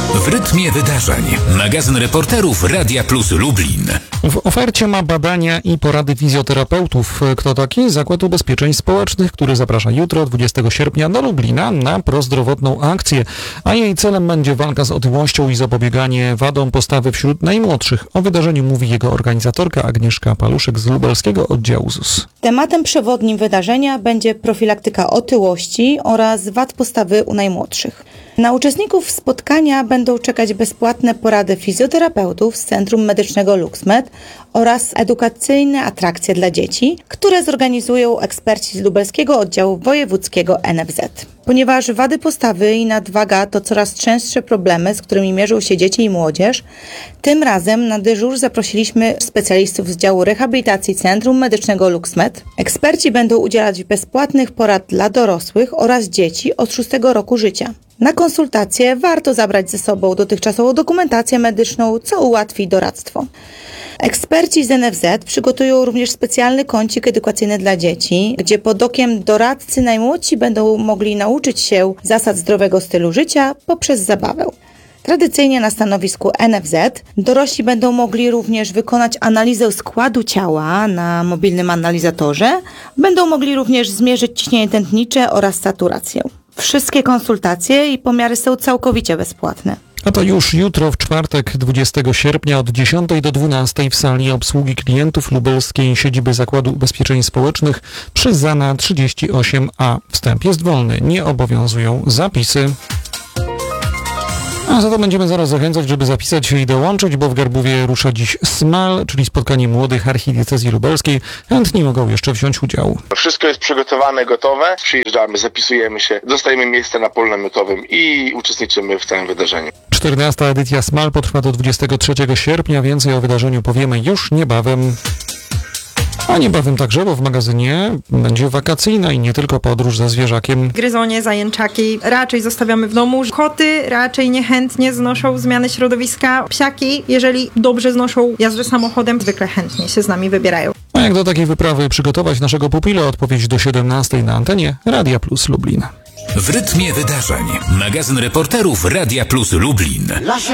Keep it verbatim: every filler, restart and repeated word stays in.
W rytmie wydarzeń. Magazyn reporterów Radia Plus Lublin. W ofercie ma badania i porady fizjoterapeutów. Kto taki? Zakład Ubezpieczeń Społecznych, który zaprasza jutro, dwudziestego sierpnia, do Lublina na prozdrowotną akcję, a jej celem będzie walka z otyłością i zapobieganie wadom postawy wśród najmłodszych. O wydarzeniu mówi jego organizatorka Agnieszka Paluszek z lubelskiego oddziału Z U S. Tematem przewodnim wydarzenia będzie profilaktyka otyłości oraz wad postawy u najmłodszych. Na uczestników spotkania będą czekać bezpłatne porady fizjoterapeutów z Centrum Medycznego LuxMed oraz edukacyjne atrakcje dla dzieci, które zorganizują eksperci z lubelskiego oddziału wojewódzkiego N F Z. Ponieważ wady postawy i nadwaga to coraz częstsze problemy, z którymi mierzą się dzieci i młodzież, tym razem na dyżur zaprosiliśmy specjalistów z działu rehabilitacji Centrum Medycznego LuxMed. Eksperci będą udzielać bezpłatnych porad dla dorosłych oraz dzieci od szóstego roku życia. Na konsultacje warto zabrać ze sobą dotychczasową dokumentację medyczną, co ułatwi doradztwo. Eksperci z N F Z przygotują również specjalny kącik edukacyjny dla dzieci, gdzie pod okiem doradcy najmłodsi będą mogli nauczyć się zasad zdrowego stylu życia poprzez zabawę. Tradycyjnie na stanowisku N F Z dorośli będą mogli również wykonać analizę składu ciała na mobilnym analizatorze. Będą mogli również zmierzyć ciśnienie tętnicze oraz saturację. Wszystkie konsultacje i pomiary są całkowicie bezpłatne. A to już jutro, w czwartek, dwudziestego sierpnia od dziesiątej do dwunastej w sali obsługi klientów lubelskiej siedziby Zakładu Ubezpieczeń Społecznych przy Zana trzydzieści osiem A. Wstęp jest wolny, nie obowiązują zapisy. A za to będziemy zaraz zachęcać, żeby zapisać się i dołączyć, bo w Garbuwie rusza dziś SMAL, czyli spotkanie młodych archidiecezji lubelskiej. Chętni mogą jeszcze wziąć udział. Wszystko jest przygotowane, gotowe. Przyjeżdżamy, zapisujemy się, dostajemy miejsce na polu namiotowym i uczestniczymy w całym wydarzeniu. czternasta edycja SMAL potrwa do dwudziestego trzeciego sierpnia. Więcej o wydarzeniu powiemy już niebawem. A niebawem także, bo w magazynie będzie wakacyjna i nie tylko podróż za zwierzakiem. Gryzonie, zajęczaki raczej zostawiamy w domu. Koty raczej niechętnie znoszą zmiany środowiska. Psiaki, jeżeli dobrze znoszą jazdę samochodem, zwykle chętnie się z nami wybierają. A jak do takiej wyprawy przygotować naszego pupila? Odpowiedź do siedemnastej na antenie Radia Plus Lublin. W rytmie wydarzeń. Magazyn reporterów Radia Plus Lublin.